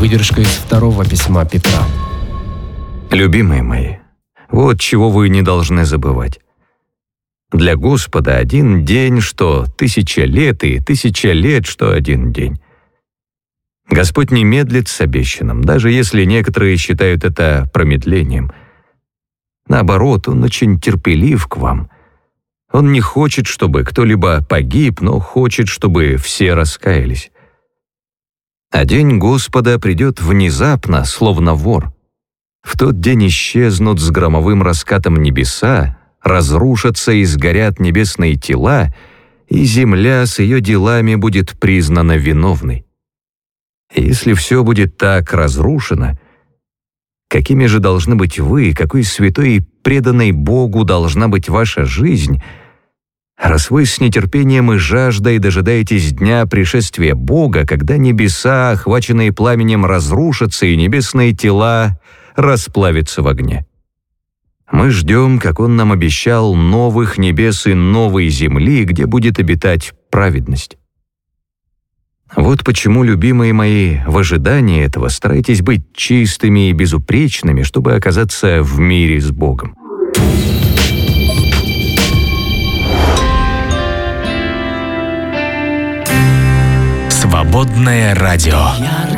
Выдержка из второго письма Петра. Любимые мои, вот чего вы не должны забывать. Для Господа один день, что 1000 лет, и 1000 лет, что один день. Господь не медлит с обещанным, даже если некоторые считают это промедлением. Наоборот, Он очень терпелив к вам. Он не хочет, чтобы кто-либо погиб, но хочет, чтобы все раскаялись. А день Господа придет внезапно, словно вор. В тот день исчезнут с громовым раскатом небеса, разрушатся и сгорят небесные тела, и земля с ее делами будет признана виновной. Если все будет так разрушено, какими же должны быть вы, какой святой и преданной Богу должна быть ваша жизнь, раз вы с нетерпением и жаждой дожидаетесь дня пришествия Бога, когда небеса, охваченные пламенем, разрушатся, и небесные тела расплавятся в огне. Мы ждем, как Он нам обещал, новых небес и новой земли, где будет обитать праведность. Вот почему, любимые мои, в ожидании этого старайтесь быть чистыми и безупречными, чтобы оказаться в мире с Богом. Свободное радио.